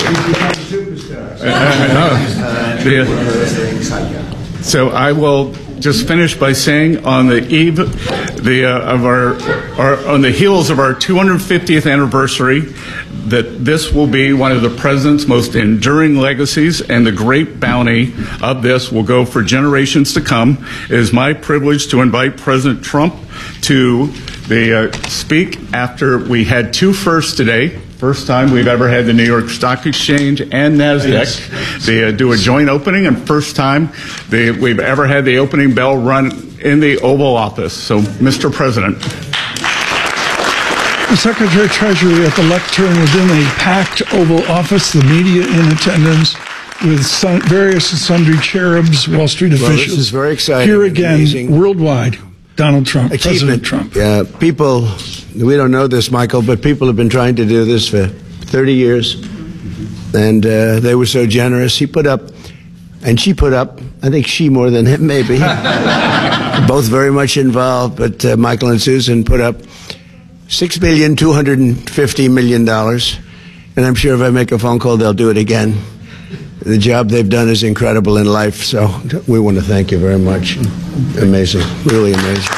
So I will just finish by saying, on the eve on the heels of our 250th anniversary, that this will be one of the president's most enduring legacies, and the great bounty of this will go for generations to come. It is my privilege to invite President Trump to speak after we had two firsts today. First time we've ever had the New York Stock Exchange and NASDAQ. They do a joint opening, and first time we've ever had the opening bell run in the Oval Office. So, Mr. President. The Secretary of Treasury at the lectern within a packed Oval Office, the media in attendance, with various and sundry cherubs, Wall Street officials. This is very exciting. Here again, worldwide, Donald Trump, President Trump. Yeah, people, we don't know this, Michael, but people have been trying to do this for 30 years, and they were so generous. He put up, and she put up, I think she more than him, maybe. Both very much involved, but Michael and Susan put up $6,250,000,000, and I'm sure if I make a phone call, they'll do it again. The job they've done is incredible in life, so we want to thank you very much. Amazing, really amazing.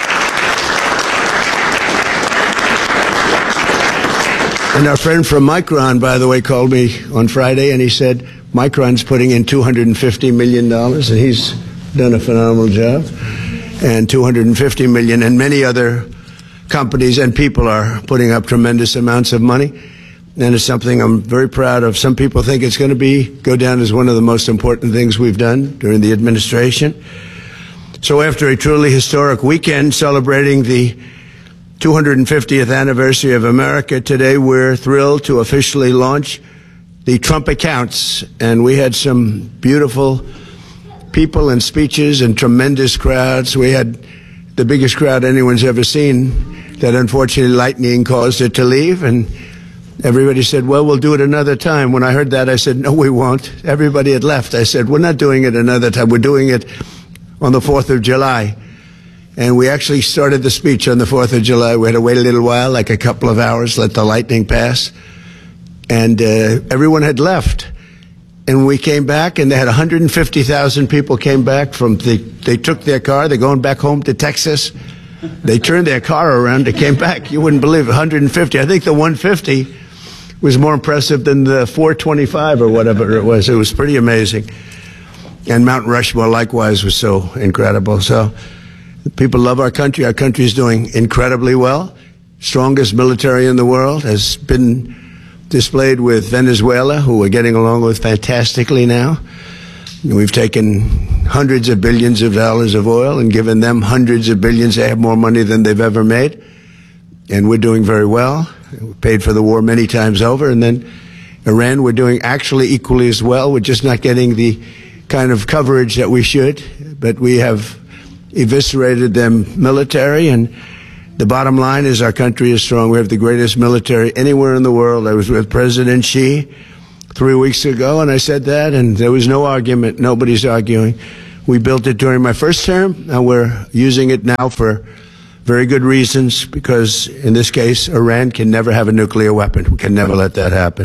And our friend from Micron, by the way, called me on Friday, and he said Micron's putting in $250 million, and he's done a phenomenal job. And $250 million, and many other companies and people are putting up tremendous amounts of money, and it's something I'm very proud of. Some people think it's going to go down as one of the most important things we've done during the administration. So after a truly historic weekend celebrating the 250th anniversary of America, today we're thrilled to officially launch the Trump accounts, and we had some beautiful people and speeches and tremendous crowds. We had the biggest crowd anyone's ever seen, that unfortunately lightning caused it to leave, and everybody said, well, we'll do it another time. When I heard that, I said, no, we won't. Everybody had left. I said, we're not doing it another time. We're doing it on the 4th of July. And we actually started the speech on the 4th of July. We had to wait a little while, like a couple of hours, let the lightning pass. And everyone had left. And we came back, and they had 150,000 people came back from they took their car. They're going back home to Texas. They turned their car around. They came back. You wouldn't believe it, 150. I think the 150 was more impressive than the 425 or whatever it was. It was pretty amazing. And Mount Rushmore, likewise, was so incredible. So people love our country. Our country is doing incredibly well. Strongest military in the world has been displayed with Venezuela, who we're getting along with fantastically now. We've taken hundreds of billions of dollars of oil and given them hundreds of billions. They have more money than they've ever made. And we're doing very well. We paid for the war many times over. And then Iran, we're doing actually equally as well. We're just not getting the kind of coverage that we should. But we have eviscerated them military. And the bottom line is our country is strong. We have the greatest military anywhere in the world. I was with President Xi 3 weeks ago, and I said that, and there was no argument. Nobody's arguing. We built it during my first term, and we're using it now for very good reasons, because in this case, Iran can never have a nuclear weapon. We can never let that happen.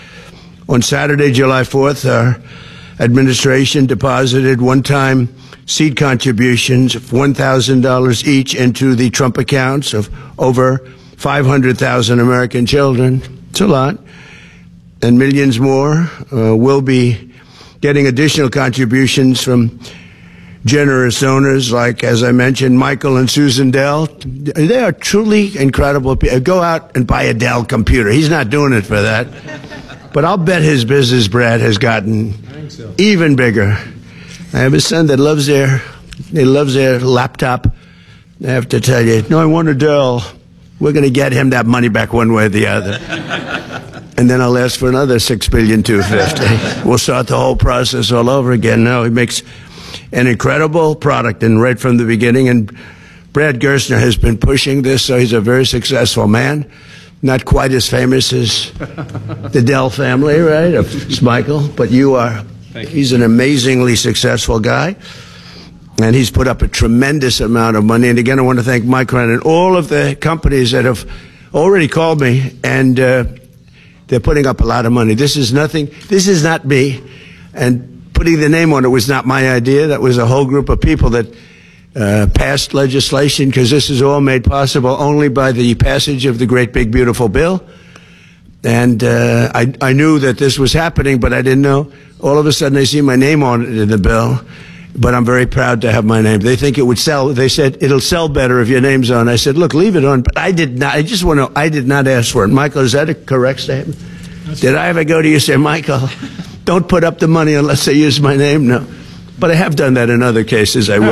On Saturday, July 4th, our administration deposited one-time seed contributions of $1,000 each into the Trump accounts of over 500,000 American children. It's a lot. And millions more will be getting additional contributions from generous donors like, as I mentioned, Michael and Susan Dell. They are truly incredible people. Go out and buy a Dell computer. He's not doing it for that. But I'll bet his business, Brad, has gotten even bigger. I have a son that loves their laptop. I have to tell you, no, I want a Dell. We're going to get him that money back one way or the other. And then I'll ask for another $6,250,000. We'll start the whole process all over again. No, he makes an incredible product, and right from the beginning. And Brad Gerstner has been pushing this, so he's a very successful man. Not quite as famous as the Dell family, right, of Michael, but you are. He's an amazingly successful guy, and he's put up a tremendous amount of money. And again, I want to thank Micron and all of the companies that have already called me and They're putting up a lot of money. This is nothing. This is not me. And putting the name on it was not my idea. That was a whole group of people that passed legislation, because this is all made possible only by the passage of the great big beautiful bill. And I knew that this was happening, but I didn't know. All of a sudden, I see my name on it in the bill. But I'm very proud to have my name. They think it would sell. They said it'll sell better if your name's on. I said, look, leave it on. But I did not. I just want to. I did not ask for it. Michael, is that a correct statement? Did I ever go to you and say, Michael, don't put up the money unless they use my name? No. But I have done that in other cases. I will.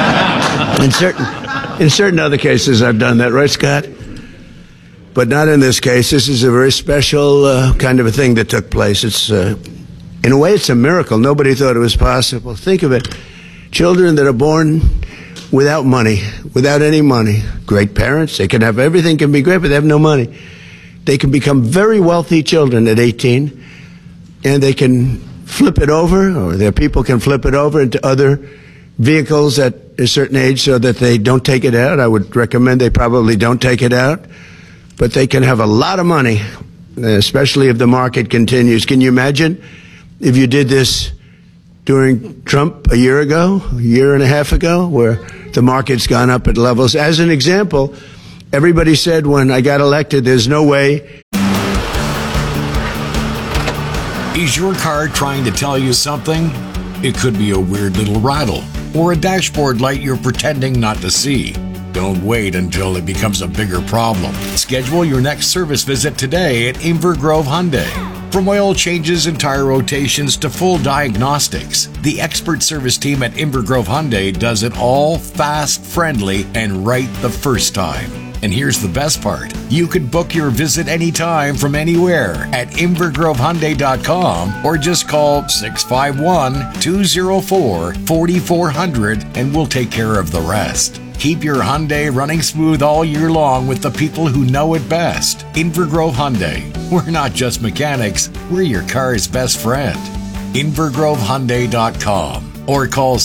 In certain other cases, I've done that, right, Scott? But not in this case. This is a very special kind of a thing that took place. It's in a way, it's a miracle. Nobody thought it was possible. Think of it. Children that are born without money, without any money, great parents, they can have everything, can be great, but they have no money. They can become very wealthy children at 18, and they can flip it over, or their people can flip it over into other vehicles at a certain age so that they don't take it out. I would recommend they probably don't take it out, but they can have a lot of money, especially if the market continues. Can you imagine if you did this during Trump a year and a half ago, where the market's gone up at levels? As an example, everybody said when I got elected, there's no way. Is your car trying to tell you something? It could be a weird little rattle or a dashboard light you're pretending not to see. Don't wait until it becomes a bigger problem. Schedule your next service visit today at Inver Grove Hyundai. From oil changes and tire rotations to full diagnostics, the expert service team at Inver Grove Hyundai does it all fast, friendly, and right the first time. And here's the best part. You could book your visit anytime from anywhere at invergrovehyundai.com or just call 651-204-4400 and we'll take care of the rest. Keep your Hyundai running smooth all year long with the people who know it best. Inver Grove Hyundai. We're not just mechanics, we're your car's best friend. invergrovehyundai.com or call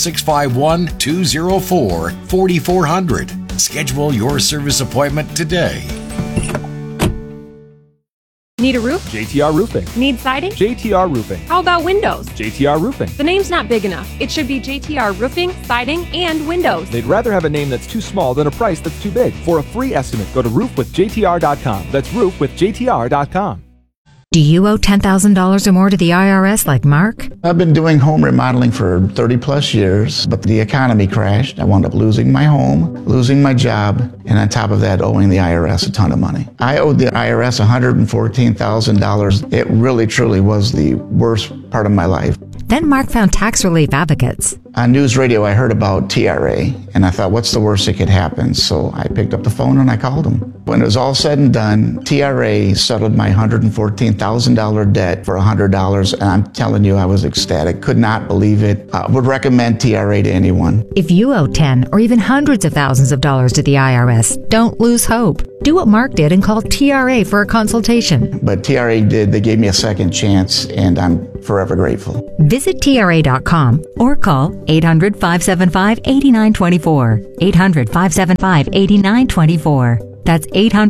651-204-4400. Schedule your service appointment today. Need a roof? JTR Roofing. Need siding? JTR Roofing. How about windows? JTR Roofing. The name's not big enough. It should be JTR Roofing, Siding, and Windows. They'd rather have a name that's too small than a price that's too big. For a free estimate, go to roofwithjtr.com. That's roofwithjtr.com. Do you owe $10,000 or more to the IRS like Mark? I've been doing home remodeling for 30 plus years, but the economy crashed. I wound up losing my home, losing my job, and on top of that, owing the IRS a ton of money. I owed the IRS $114,000. It really, truly was the worst part of my life. Then Mark found Tax Relief Advocates. On news radio, I heard about TRA, and I thought, what's the worst that could happen? So I picked up the phone and I called them. When it was all said and done, TRA settled my $114,000 debt for $100, and I'm telling you, I was ecstatic. Could not believe it. I would recommend TRA to anyone. If you owe 10 or even hundreds of thousands of dollars to the IRS, don't lose hope. Do what Mark did and call TRA for a consultation. But TRA did. They gave me a second chance, and I'm forever grateful. Visit TRA.com or call 800-575-8924. 800-575-8924. That's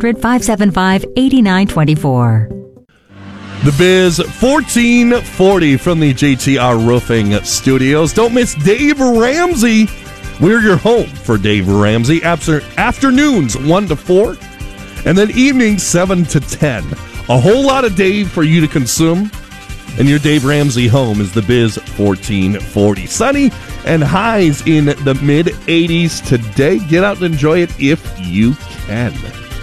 800-575-8924. The Biz 1440 from the JTR Roofing Studios. Don't miss Dave Ramsey. We're your home for Dave Ramsey. Afternoons 1 to 4, and then evenings 7 to 10. A whole lot of Dave for you to consume. And your Dave Ramsey home is the Biz 1440. Sunny and highs in the mid-80s today. Get out and enjoy it if you can.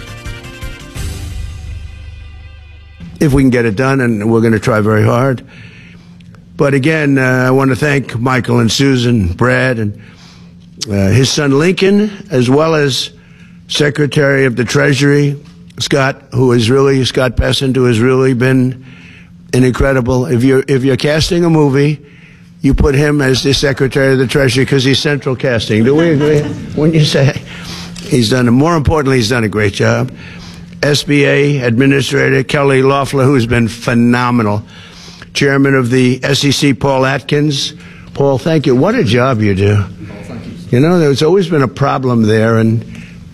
If we can get it done, and we're going to try very hard. But again, I want to thank Michael and Susan, Brad, and his son Lincoln, as well as Secretary of the Treasury, Scott Bessent, who has really been an incredible. If you're casting a movie, you put him as the Secretary of the Treasury because he's central casting. Do we agree? Wouldn't you say? More importantly, he's done a great job. SBA Administrator Kelly Loeffler, who's been phenomenal. Chairman of the SEC, Paul Atkins. Paul, thank you. What a job you do. You know, there's always been a problem there, and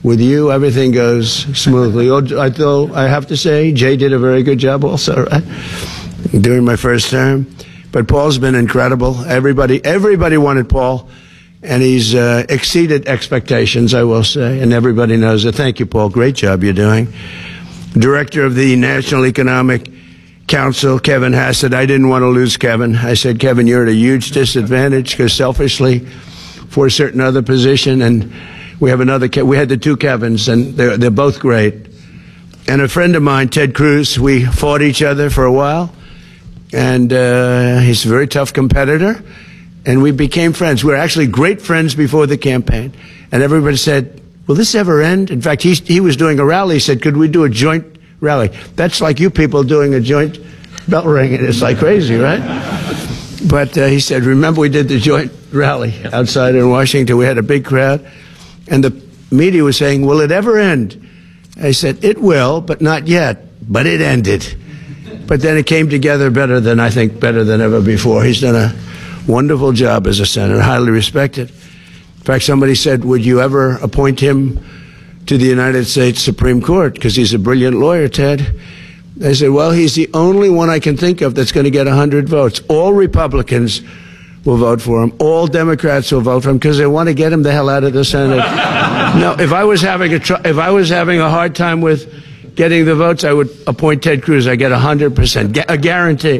With you, everything goes smoothly. Although I have to say, Jay did a very good job also, right? During my first term. But Paul's been incredible. Everybody wanted Paul, and he's exceeded expectations, I will say, and everybody knows it. Thank you, Paul. Great job you're doing. Director of the National Economic Council, Kevin Hassett. I didn't want to lose Kevin. I said, Kevin, you're at a huge disadvantage because selfishly, for a certain other position, and we have another. We had the two Kevins, and they're both great. And a friend of mine, Ted Cruz, we fought each other for a while, and he's a very tough competitor, and we became friends. We were actually great friends before the campaign, and everybody said, will this ever end? In fact, he was doing a rally. He said, could we do a joint rally? That's like you people doing a joint bell ringing. It's like crazy, right? But he said, remember we did the joint rally outside in Washington. We had a big crowd. And the media was saying, will it ever end? I said, it will, but not yet. But it ended. But then it came together better than ever before. He's done a wonderful job as a senator, highly respected. In fact, somebody said, would you ever appoint him to the United States Supreme Court? Because he's a brilliant lawyer, Ted. I said, well, he's the only one I can think of that's going to get 100 votes. All Republicans will vote for him. All Democrats will vote for him because they want to get him the hell out of the Senate. No, if I was having a hard time with getting the votes, I would appoint Ted Cruz. I get 100%, a guarantee.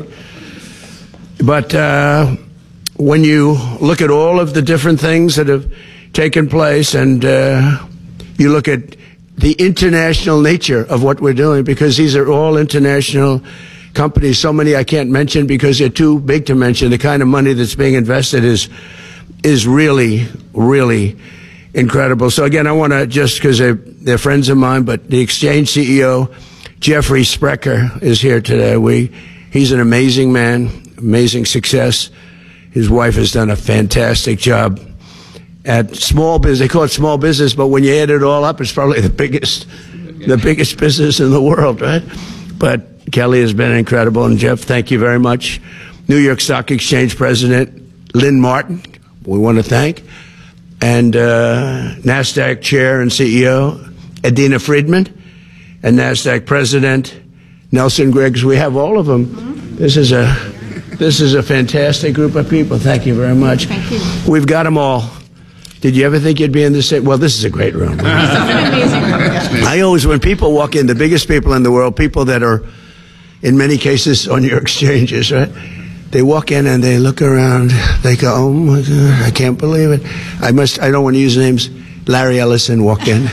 But when you look at all of the different things that have taken place, and you look at the international nature of what we're doing, because these are all international companies, so many I can't mention because they're too big to mention. The kind of money that's being invested is really, really incredible. So again, I want to, just because they're friends of mine, but the Exchange CEO, Jeffrey Sprecher, is here today. He's an amazing man, amazing success. His wife has done a fantastic job at small business. They call it small business, but when you add it all up, it's probably the biggest business in the world, right? But Kelly has been incredible. And Jeff, thank you very much. New York Stock Exchange President Lynn Martin, we want to thank. And NASDAQ Chair and CEO Adena Friedman, and NASDAQ President Nelson Griggs. We have all of them. Mm-hmm. This is a fantastic group of people. Thank you very much. Thank you. We've got them all. Did you ever think you'd be in the same? Well, this is a great room. This is an amazing room. I always, when people walk in, the biggest people in the world, people that are, in many cases, on your exchanges, right? They walk in and they look around. They go, oh my God, I can't believe it. I don't want to use names. Larry Ellison walked in.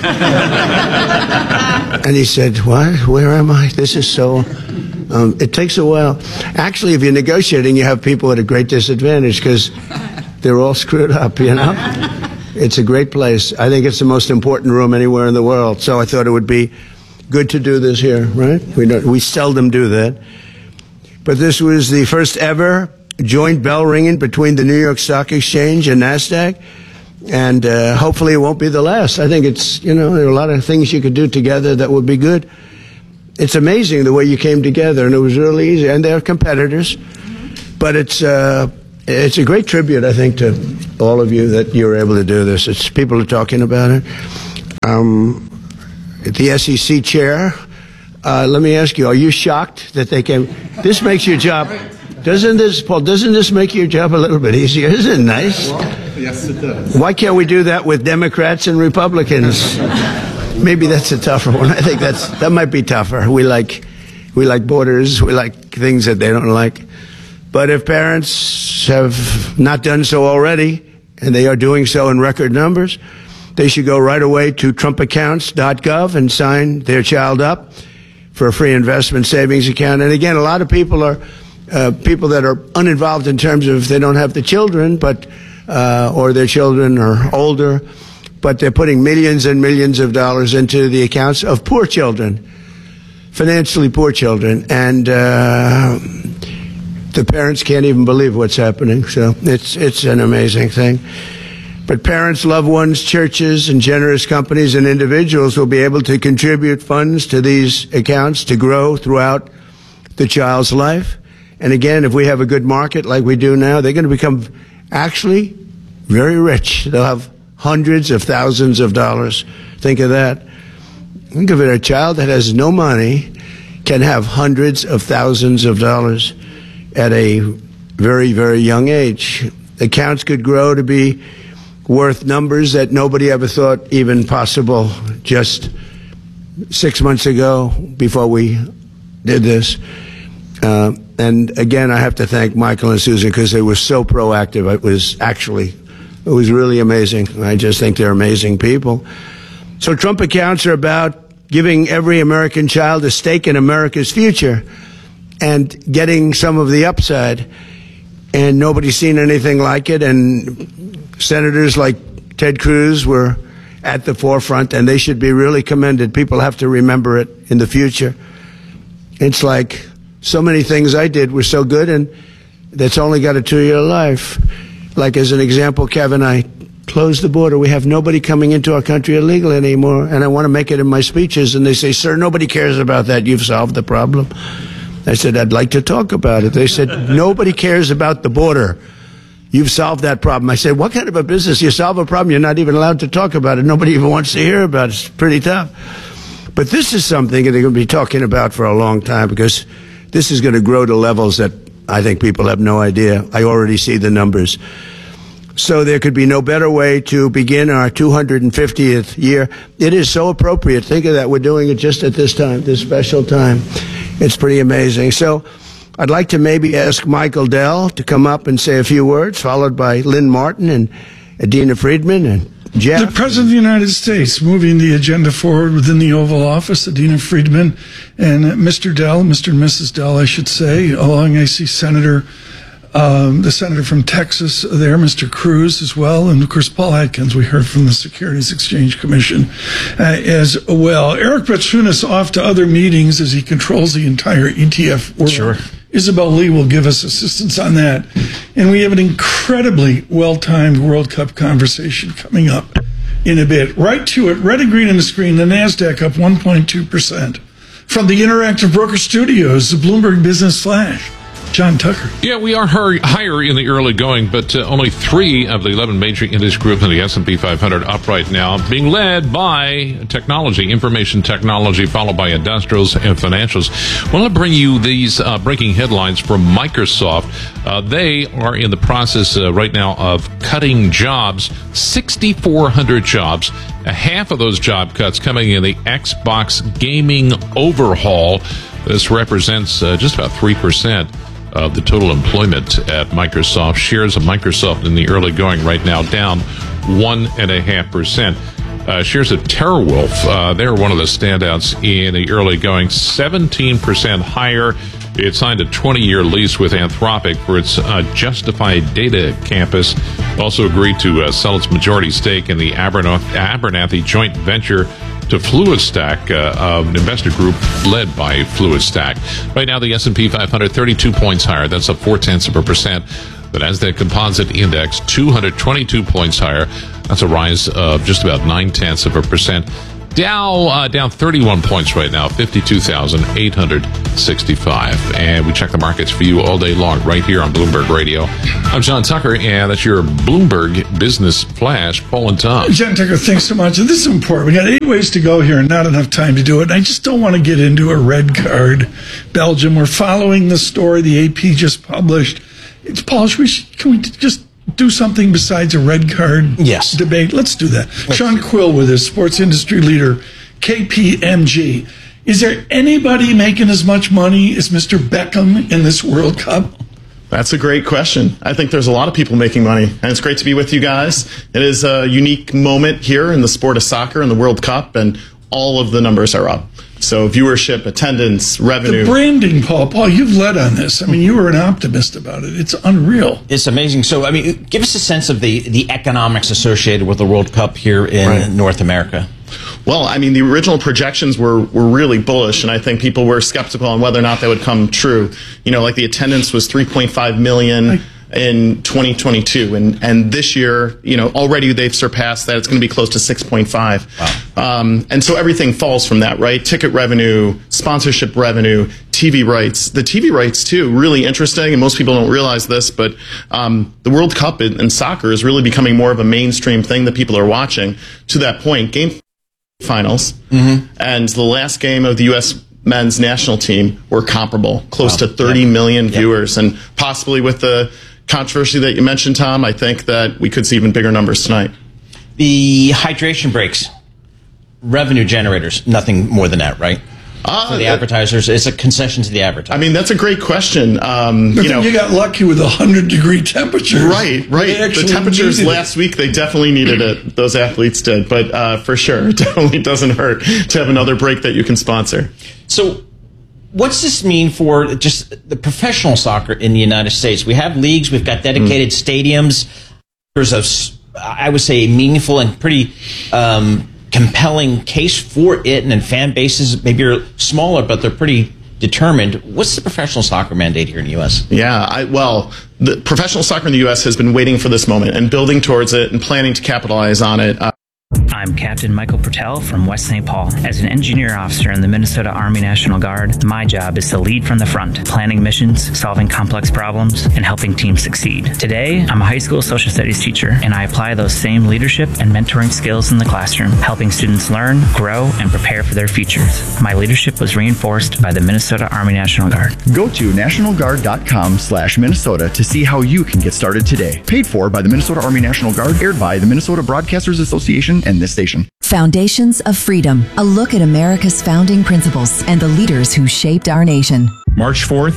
And he said, what? Where am I? This is so... it takes a while. Actually, if you're negotiating, you have people at a great disadvantage because they're all screwed up, you know? It's a great place. I think it's the most important room anywhere in the world. So I thought it would be good to do this here, right? We seldom do that. But this was the first ever joint bell ringing between the New York Stock Exchange and NASDAQ. And hopefully it won't be the last. I think it's, there are a lot of things you could do together that would be good. It's amazing the way you came together, and it was really easy. And they're competitors. But it's a great tribute, I think, to all of you that you were able to do this. People are talking about it. The SEC chair, let me ask you, are you shocked that they came? This makes your job, doesn't this make your job a little bit easier? Isn't it nice? Well, yes, it does. Why can't we do that with Democrats and Republicans? Maybe that's a tougher one. I think that might be tougher. We like borders. We like things that they don't like. But if parents have not done so already, and they are doing so in record numbers, they should go right away to trumpaccounts.gov and sign their child up for a free investment savings account. And again, a lot of people are people that are uninvolved in terms of they don't have the children, but or their children are older, but they're putting millions and millions of dollars into the accounts of poor children, financially poor children, and the parents can't even believe what's happening. So it's an amazing thing. But parents, loved ones, churches, and generous companies and individuals will be able to contribute funds to these accounts to grow throughout the child's life. And again, if we have a good market like we do now, they're going to become actually very rich. They'll have hundreds of thousands of dollars Think of that. Think of it, a child that has no money can have hundreds of thousands of dollars at a very, very young age. Accounts could grow to be worth numbers that nobody ever thought even possible just 6 months ago before we did this. And again, I have to thank Michael and Susan because they were so proactive. It was really amazing. I just think they're amazing people. So Trump accounts are about giving every American child a stake in America's future and getting some of the upside. And nobody's seen anything like it. And senators like Ted Cruz were at the forefront, and they should be really commended. People have to remember it in the future. It's like so many things I did were so good, and that's only got a 2-year life. Like, as an example, Kevin, I closed the border. We have nobody coming into our country illegally anymore, and I want to make it in my speeches. And they say, sir, nobody cares about that. You've solved the problem. I said, I'd like to talk about it. They said, nobody cares about the border. You've solved that problem. I said, what kind of a business? You solve a problem, you're not even allowed to talk about it. Nobody even wants to hear about it. It's pretty tough. But this is something that they're going to be talking about for a long time, because this is going to grow to levels that I think people have no idea. I already see the numbers. So there could be no better way to begin our 250th year. It is so appropriate. Think of that. We're doing it just at this time, this special time. It's pretty amazing. So I'd like to maybe ask Michael Dell to come up and say a few words, followed by Lynn Martin and Adina Friedman and Jeff. The President of the United States moving the agenda forward within the Oval Office, Adina Friedman and Mr. Dell, Mr. and Mrs. Dell, I should say. Along, I see the senator from Texas there, Mr. Cruz as well, and of course Paul Atkins, we heard from the Securities Exchange Commission as well. Eric Batsunas off to other meetings as he controls the entire ETF world. Sure. Isabel Lee will give us assistance on that. And we have an incredibly well-timed World Cup conversation coming up in a bit. Right to it, red and green on the screen, the NASDAQ up 1.2%. From the Interactive Broker Studios, the Bloomberg Business Flash. John Tucker. Yeah, we are higher in the early going, but only 3 of the 11 major index groups in the S&P 500 up right now, being led by technology, information technology, followed by industrials and financials. I want to bring you these breaking headlines from Microsoft. They are in the process right now of cutting jobs, 6,400 jobs. Half of those job cuts coming in the Xbox gaming overhaul. This represents just about 3% of the total employment at Microsoft. Shares of Microsoft in the early going right now down 1.5%. Shares of TeraWulf, they're one of the standouts in the early going, 17% higher. It signed a 20-year lease with Anthropic for its Justified Data campus. Also agreed to sell its majority stake in the Abernathy joint venture to FluidStack, an investor group led by FluidStack. Right now, the S&P 500, 32 points higher. That's up 0.4%. The Nasdaq Composite Index, 222 points higher. That's a rise of just about 0.9%. Dow down 31 points right now, 52,865. And we check the markets for you all day long right here on Bloomberg Radio. I'm John Tucker, and that's your Bloomberg Business Flash. Paul and Tom. John Tucker, thanks so much. And this is important. We got 8 ways to go here and not enough time to do it. And I just don't want to get into a red card. Belgium, we're following the story the AP just published. Paul, can we just do something besides a red card debate? Let's do that. Sean Quill with us, sports industry leader, KPMG. Is there anybody making as much money as Mr. Beckham in this World Cup? That's a great question. I think there's a lot of people making money, and it's great to be with you guys. It is a unique moment here in the sport of soccer in the World Cup, and all of the numbers are up. So viewership, attendance, revenue. The branding, Paul, you've led on this. I mean, you were an optimist about it. It's unreal. It's amazing. So, I mean, give us a sense of the economics associated with the World Cup here in North America. Well, I mean, the original projections were really bullish, and I think people were skeptical on whether or not they would come true. You know, like the attendance was 3.5 million in 2022, and this year, you know, already they've surpassed that. It's going to be close to 6.5. Wow. And so everything falls from that, right? Ticket revenue, sponsorship revenue, TV rights. The TV rights, too, really interesting, and most people don't realize this, but the World Cup in soccer is really becoming more of a mainstream thing that people are watching. To that point, Game finals, and the last game of the U.S. men's national team were comparable, close to 30 million viewers, and possibly with the controversy that you mentioned, Tom, I think that we could see even bigger numbers tonight. The hydration breaks, revenue generators, nothing more than that, right? For the advertisers, it's a concession to the advertisers. I mean, that's a great question. You got lucky with 100-degree temperatures. Right. The temperatures last week, they definitely needed it. Those athletes did. But for sure, it definitely doesn't hurt to have another break that you can sponsor. So what's this mean for just the professional soccer in the United States? We have leagues. We've got dedicated stadiums. There's I would say, meaningful and pretty compelling case for it, and fan bases maybe are smaller, but they're pretty determined. What's the professional soccer mandate here in the U.S.? Yeah, the professional soccer in the U.S. has been waiting for this moment and building towards it and planning to capitalize on it. I'm Captain Michael Pertel from West St. Paul. As an engineer officer in the Minnesota Army National Guard, my job is to lead from the front, planning missions, solving complex problems, and helping teams succeed. Today, I'm a high school social studies teacher, and I apply those same leadership and mentoring skills in the classroom, helping students learn, grow, and prepare for their futures. My leadership was reinforced by the Minnesota Army National Guard. Go to nationalguard.com/Minnesota to see how you can get started today. Paid for by the Minnesota Army National Guard, aired by the Minnesota Broadcasters Association and this station. Foundations of Freedom, a look at America's founding principles and the leaders who shaped our nation. March 4th,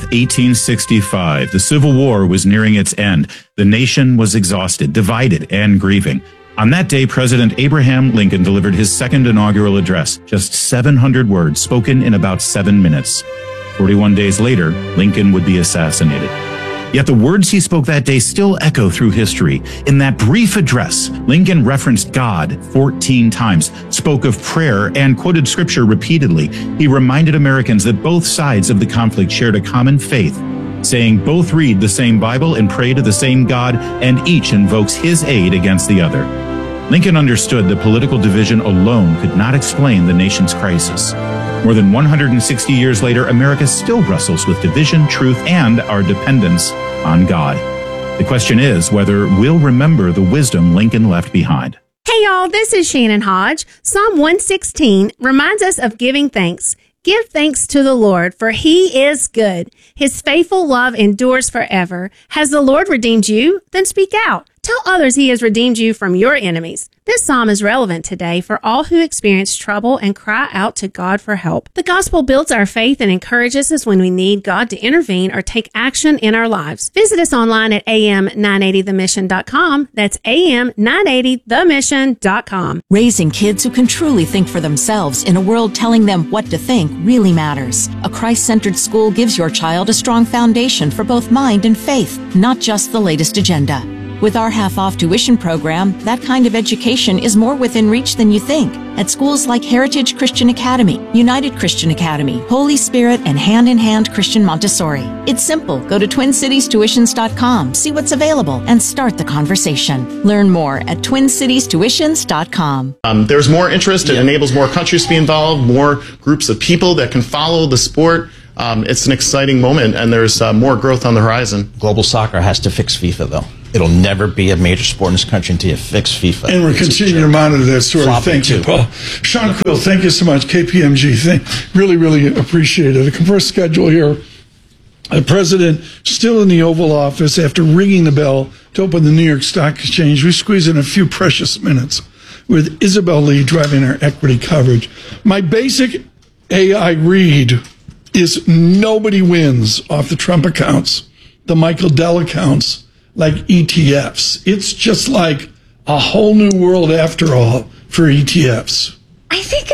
1865. The Civil War was nearing its end. The nation was exhausted, divided, and grieving. On that day, President Abraham Lincoln delivered his second inaugural address, just 700 words spoken in about 7 minutes. 41 days later, Lincoln would be assassinated. Yet the words he spoke that day still echo through history. In that brief address, Lincoln referenced God 14 times, spoke of prayer, and quoted scripture repeatedly. He reminded Americans that both sides of the conflict shared a common faith, saying both read the same Bible and pray to the same God, and each invokes his aid against the other. Lincoln understood that political division alone could not explain the nation's crisis. More than 160 years later, America still wrestles with division, truth, and our dependence on God. The question is whether we'll remember the wisdom Lincoln left behind. Hey y'all, this is Shannon Hodge. Psalm 116 reminds us of giving thanks. Give thanks to the Lord, for he is good. His faithful love endures forever. Has the Lord redeemed you? Then speak out. Tell others he has redeemed you from your enemies. This psalm is relevant today for all who experience trouble and cry out to God for help. The gospel builds our faith and encourages us when we need God to intervene or take action in our lives. Visit us online at am980themission.com. That's am980themission.com. Raising kids who can truly think for themselves in a world telling them what to think really matters. A Christ-centered school gives your child a strong foundation for both mind and faith, not just the latest agenda. With our half-off tuition program, that kind of education is more within reach than you think. At schools like Heritage Christian Academy, United Christian Academy, Holy Spirit, and Hand in Hand Christian Montessori. It's simple. Go to TwinCitiesTuitions.com, see what's available, and start the conversation. Learn more at TwinCitiesTuitions.com. There's more interest. It enables more countries to be involved, more groups of people that can follow the sport. It's an exciting moment, and there's more growth on the horizon. Global soccer has to fix FIFA, though. It'll never be a major sport in this country until you fix FIFA. And we're continuing to monitor that story. Thank you, Paul. Sean Quill, thank you so much. KPMG, really, really appreciate it. A compressed schedule here. The president still in the Oval Office after ringing the bell to open the New York Stock Exchange. We squeeze in a few precious minutes with Isabel Lee driving our equity coverage. My basic AI read is nobody wins off the Trump accounts, the Michael Dell accounts, like ETFs. It's just like a whole new world after all for ETFs. I think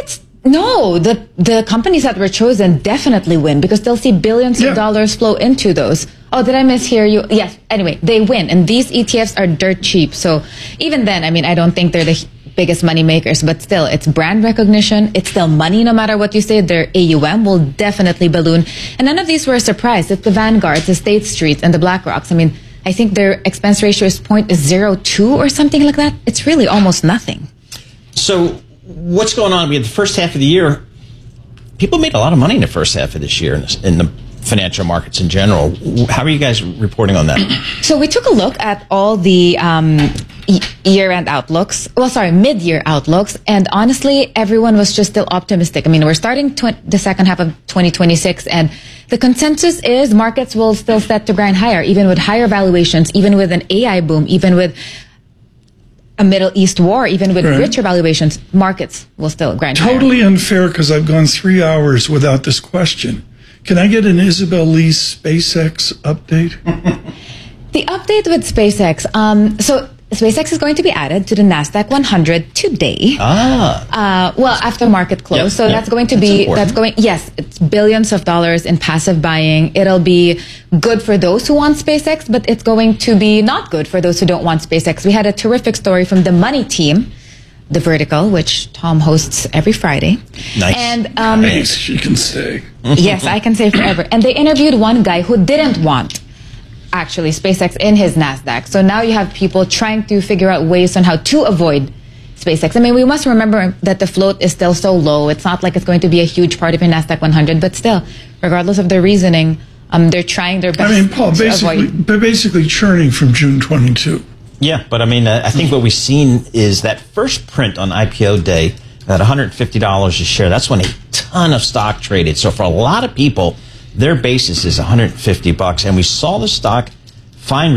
the companies that were chosen definitely win because they'll see billions of dollars flow into those. Oh, did I mishear you? Yes. Anyway, they win. And these ETFs are dirt cheap. So even then, I don't think they're the biggest money makers, but still, it's brand recognition. It's still money no matter what you say. Their AUM will definitely balloon. And none of these were a surprise. It's the Vanguards, the State Streets, and the BlackRocks. I think their expense ratio is 0.02 or something like that. It's really almost nothing. So what's going on? We had the first half of the year. People made a lot of money in the first half of this year in the financial markets in general. How are you guys reporting on that? So we took a look at all the year-end outlooks. Well, sorry, mid-year outlooks. And honestly, everyone was just still optimistic. I mean, we're starting the second half of 2026, and the consensus is markets will still set to grind higher, even with higher valuations, even with an AI boom, even with a Middle East war, even with richer valuations, markets will still grind higher. Totally unfair because I've gone 3 hours without this question. Can I get an Isabel Lee SpaceX update? The update with SpaceX. So SpaceX is going to be added to the NASDAQ 100 today. Well, after market close. Yep, so yep. that's going to be, yes, it's billions of dollars in passive buying. It'll be good for those who want SpaceX, but it's going to be not good for those who don't want SpaceX. We had a terrific story from the Money Team, The Vertical, which Tom hosts every Friday. Nice. And, Nice, she can say. Yes, I can say forever. And they interviewed one guy who didn't want actually SpaceX in his NASDAQ. So now you have people trying to figure out ways on how to avoid SpaceX. I mean, we must remember that the float is still so low. It's not like it's going to be a huge part of your NASDAQ 100, but still, regardless of their reasoning, they're trying their best. I mean, Paul, basically churning from June 22. Yeah, but I mean, I think what we've seen is that first print on IPO day at $150 a share. That's when a ton of stock traded. So for a lot of people, their basis is $150, and we saw the stock find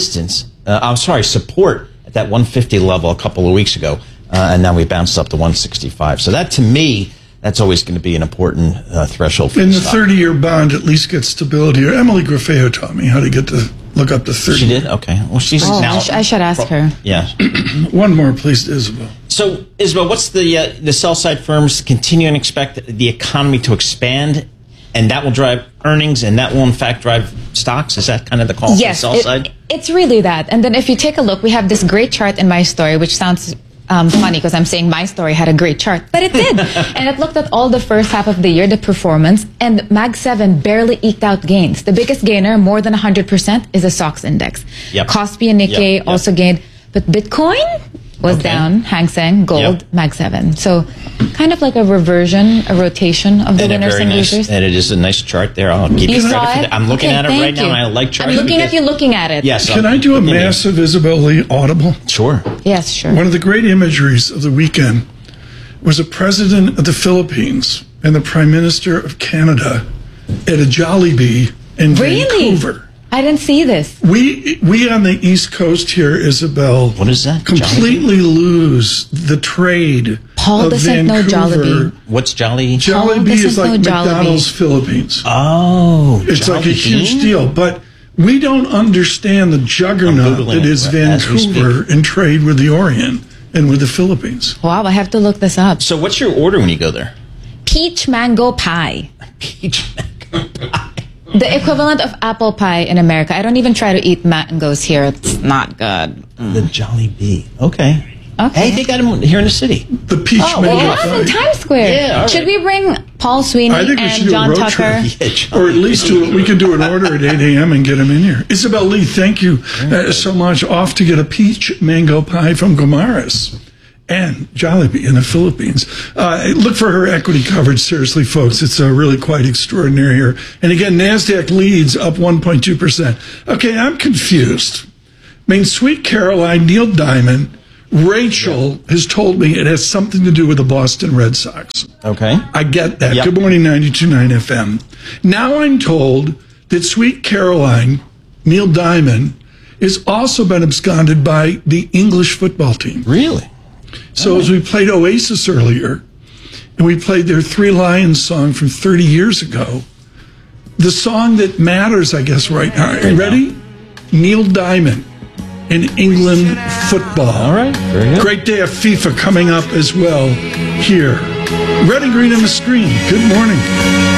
support at that 150 level a couple of weeks ago, and now we bounced up to 165. So that, to me, that's always going to be an important threshold for And the the stock. 30-year bond at least gets stability. Emily Graffeo taught me how to get to look up the 30. She did? Okay. Well, she's now... I should ask her. Yeah. One more, please, Isabel. So, Isabel, what's the sell-side firms continue and expect the economy to expand, and that will drive earnings, and that will, in fact, drive stocks? Is that kind of the call Yes, for the sell-side? it's really that. And then if you take a look, we have this great chart in my story, which sounds funny because I'm saying my story had a great chart, but it did. And it looked at all the first half of the year, the performance, and Mag 7 barely eked out gains. The biggest gainer, more than 100%, is the SOX index. Yep. Kospi and Nikkei Yep. also gained, but Bitcoin was down, Hang Seng, gold, Mag 7. So kind of like a rotation of the And winners and losers. And it is a nice chart there. I'll give you You credit saw for it? that. I'm looking Okay, at it right thank now, you. and I like charts. I'm looking at you looking at it. Yes. Can I do a massive Isabel Lee audible? Sure. Yes, sure. One of the great imageries of the weekend was a president of the Philippines and the prime minister of Canada at a Jollibee in Vancouver. I didn't see this. We on the East Coast here, Isabel, what is that? Completely lose the trade Paul of doesn't know Vancouver. Jollibee. What's Jollibee? Jollibee is like McDonald's Philippines. Oh, it's like a Jollibee? huge deal, but we don't understand the juggernaut that is Vancouver in trade with the Orient and with the Philippines. Wow, I have to look this up. So what's your order when you go there? Peach mango pie. Peach mango pie. The equivalent of apple pie in America. I don't even try to eat mangoes here. It's not good. The Jollibee. Okay. Okay. Hey, they got them here in the city. The peach mango Yeah, pie. in Times Square. Yeah, all Should right. we bring Paul Sweeney I think we should and do John a road Tucker? trip. Or at least we could do an order at 8 a.m. and get them in here. Isabel Lee, thank you so much. Off to get a peach mango pie from Gomaris and Jollibee in the Philippines. Look for her equity coverage, seriously, folks. It's really quite extraordinary here. And again, NASDAQ leads up 1.2%. Okay, I'm confused. I mean, Sweet Caroline, Neil Diamond, Rachel has told me it has something to do with the Boston Red Sox. Okay. I get that. Yep. Good morning, 92.9 FM. Now I'm told that Sweet Caroline, Neil Diamond, has also been absconded by the English football team. Really? So as we played Oasis earlier, and we played their Three Lions song from 30 years ago, the song that matters, I guess, right now. Are you ready? Neil Diamond in England football. All right. Very good. Great day of FIFA coming up as well here. Red and green on the screen. Good morning.